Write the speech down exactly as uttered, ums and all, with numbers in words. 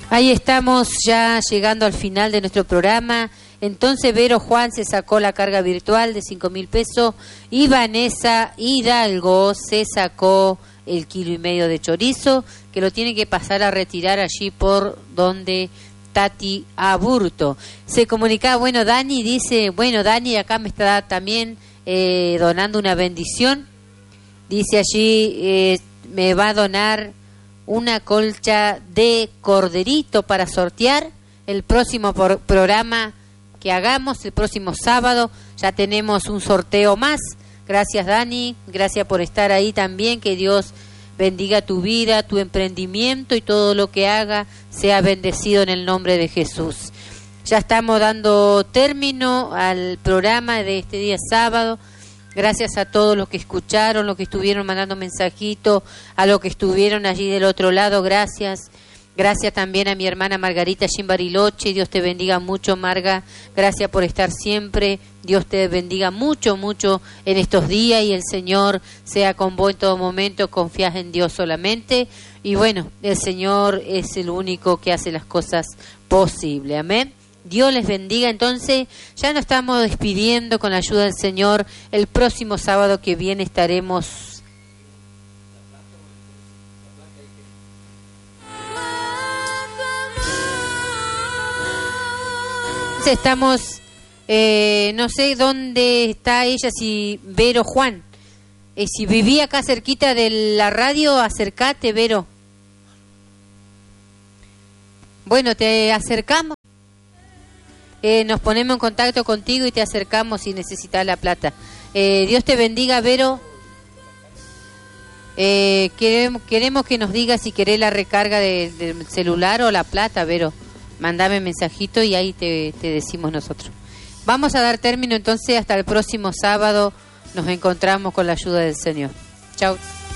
Ahí estamos ya llegando al final de nuestro programa. Entonces Vero Juan se sacó la carga virtual de cinco mil pesos y Vanessa Hidalgo se sacó el kilo y medio de chorizo, que lo tiene que pasar a retirar allí por donde Tati Aburto. Se comunicaba, bueno, Dani dice, bueno, Dani acá me está también eh, donando una bendición. Dice allí, eh, me va a donar una colcha de corderito para sortear el próximo por programa que hagamos, el próximo sábado. Ya tenemos un sorteo más. Gracias, Dani, gracias por estar ahí también. Que Dios bendiga tu vida, tu emprendimiento y todo lo que haga sea bendecido en el nombre de Jesús. Ya estamos dando término al programa de este día sábado. Gracias a todos los que escucharon, los que estuvieron mandando mensajitos, a los que estuvieron allí del otro lado, gracias. Gracias también a mi hermana Margarita Chimbariloche. Dios te bendiga mucho, Marga. Gracias por estar siempre. Dios te bendiga mucho, mucho en estos días y el Señor sea con vos en todo momento. Confías en Dios solamente. Y bueno, el Señor es el único que hace las cosas posibles. Amén. Dios les bendiga. Entonces, ya nos estamos despidiendo con la ayuda del Señor. El próximo sábado que viene estaremos... Estamos, eh, no sé dónde está ella, si Vero Juan. Eh, si vivía acá cerquita de la radio, acércate, Vero. Bueno, te acercamos. Eh, nos ponemos en contacto contigo y te acercamos si necesitas la plata. Eh, Dios te bendiga, Vero. Eh, queremos, queremos que nos digas si querés la recarga de, del celular o la plata, Vero. Mándame mensajito y ahí te, te decimos nosotros. Vamos a dar término entonces hasta el próximo sábado. Nos encontramos con la ayuda del Señor. Chau.